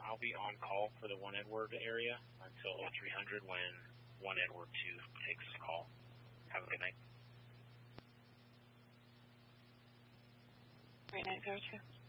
I'll be on call for the 1 Edward area until 0300 when 1 Edward 2 takes his call. Have a good night. Great night, 02.